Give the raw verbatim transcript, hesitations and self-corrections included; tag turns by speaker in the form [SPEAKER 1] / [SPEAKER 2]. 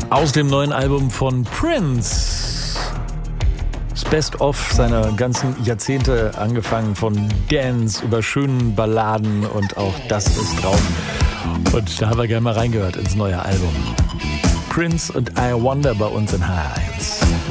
[SPEAKER 1] Aus dem neuen Album von Prince. Das Best-of seiner ganzen Jahrzehnte, angefangen von Dance über schönen Balladen und auch das ist drauf. Und da haben wir gerne mal reingehört ins neue Album. Prince und I Wonder bei uns in H eins.